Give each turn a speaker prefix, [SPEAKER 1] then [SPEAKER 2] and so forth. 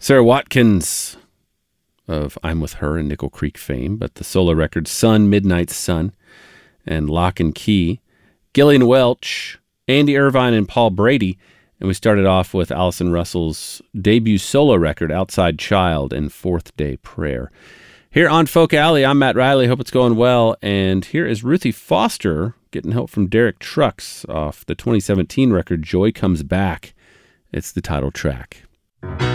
[SPEAKER 1] Sarah Watkins of I'm With Her and Nickel Creek fame, but the solo records Sun, Midnight Sun, and Lock and Key. Gillian Welch, Andy Irvine, and Paul Brady. And we started off with Allison Russell's debut solo record, Outside Child and Fourth Day Prayer. Here on Folk Alley, I'm Matt Riley. Hope it's going well. And here is Ruthie Foster getting help from Derek Trucks off the 2017 record, Joy Comes Back. It's the title track.